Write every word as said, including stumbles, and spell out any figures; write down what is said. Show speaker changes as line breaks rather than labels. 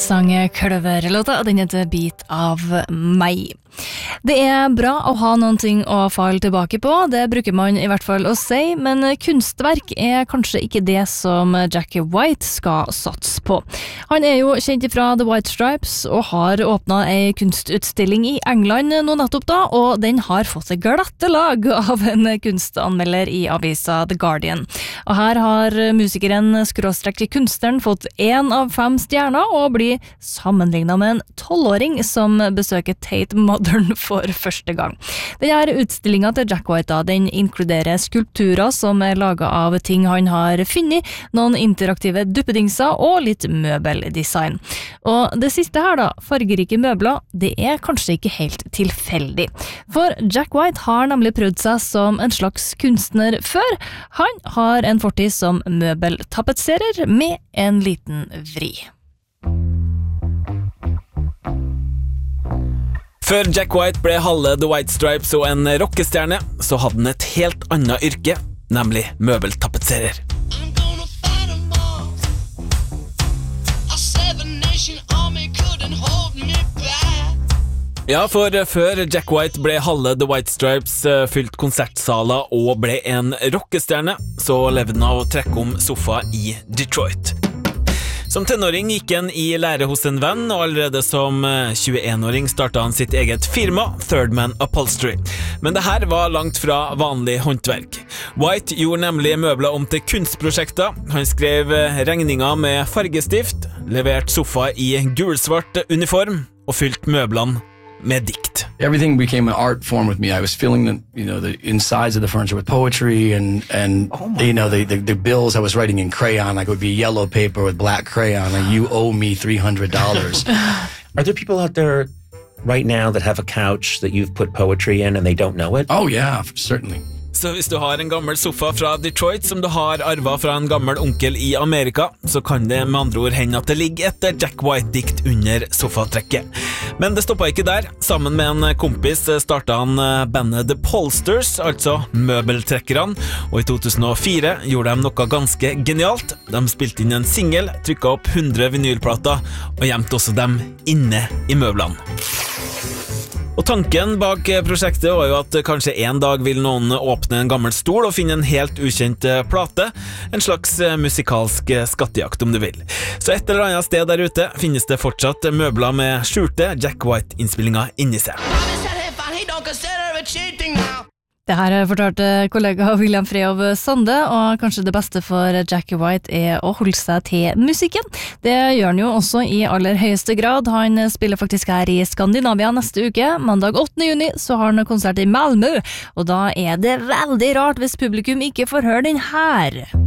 sang Kløver-låta, og den heter Bit av meg. Det er bra å ha noen ting å falle tilbake på, det bruker man i hvert fall å si, men kunstverk er kanskje ikke det som Jackie White skal satse på. Han er jo kjent fra The White Stripes og har åpnet en kunstutstilling i England nå nettopp da, og den har fått et glatte lag av en kunstanmelder i avisa The Guardian. Og her har musikeren skråstrekk kunstneren fått en av fem stjerner og blir sammenlignet med en tolvåring som besøker Tate Modern for første gang. Denne utstillingen til Jack White da, den inkluderer skulpturer som er laget av ting han har funnet, noen interaktive duppedingser og litt møbeldesign. Og det siste her da, fargerike møbler, det er kanskje ikke helt tilfeldig. For Jack White har nemlig prøvd seg som en slags kunstner før. Han har en fortid som møbeltapetserer med en liten vri.
Før Jack White ble halve The White Stripes og en rockestjerne, så hadde han et helt annet yrke, nemlig møbeltapetserer. Ja, for før Jack White ble halve The White Stripes, fylt konsertsaler og ble en rockestjerne, så levde han av å trekke om sofa i Detroit. Som tenåring gikk han i lære hos en venn, og allerede som tjueen-åring startet han sitt eget firma, Third Man Upholstery. Men det her var langt fra vanlig håndverk. White gjorde nemlig møbler om til kunstprosjekter. Han skrev regninger med fargestift, leverte sofa i gulsvart uniform, og fylte møblene med dikt.
Everything became an art form with me. I was filling the, you know, the insides of the furniture with poetry and, and oh you know, the, the, the bills I was writing in crayon, like it would be yellow paper with black crayon, and you owe me three hundred dollars.
Are there people out there right now that have a couch that you've put poetry in and they don't know it?
Oh yeah, certainly.
Så hvis du har en gammel sofa fra Detroit som du har arvet fra en gammel onkel i Amerika, så kan det med andre ord hende at det ligger et Jack White-dikt under sofatrekket. Men det stoppet ikke der. Sammen med en kompis startet han bandet The Polsters, altså møbeltrekkerne, og i to tusen og fire gjorde de noe ganske genialt. De spilte inn en single, trykket opp hundre vinylplater, og gjemte også dem inne i møblene. Og tanken bak prosjektet var jo at kanskje en dag vil noen åpne en gammel stol og finne en helt ukjent plate, en slags musikalsk skattejakt om du vil. Så et eller annet sted der ute finnes det fortsatt møbler med skjulte Jack White-innspillinger inni seg.
Det her fortalte kollega William Freyov Sande, og kanskje det beste for Jackie White er å holde seg til musikken. Det gjør han jo også i aller høyeste grad. Han spiller faktisk her i Skandinavia neste uke. Mandag åttende juni så har han konsert i Malmö, og da er det veldig rart hvis publikum ikke får høre den her.